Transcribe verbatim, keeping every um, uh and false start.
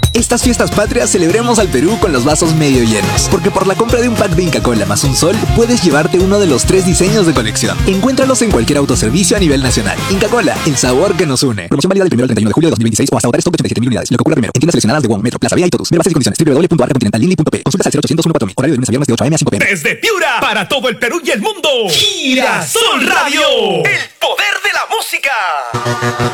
Estas fiestas patrias celebremos al Perú con los vasos medio llenos, porque por la compra de un pack de Inca Kola más un sol, puedes llevarte uno de los tres diseños de colección. Encuéntralos en cualquier autoservicio a nivel nacional. Inca Kola, el sabor que nos une. Promoción válida del primero al treinta y uno de julio de dos mil veintiséis o hasta agotar stock de ochenta y siete mil unidades. Lo que ocurra primero. En tiendas seleccionadas de Wong, Metro, Plaza Vea y Totus. Ver bases y condiciones. doble u doble u doble u punto arca continental línea punto pe. Consultas al cero ochocientos uno cuatro mil. Horario de lunes a viernes de ocho a eme a cinco pe eme. Desde Piura, para todo el Perú y el mundo. Girasol Radio. El poder de la música.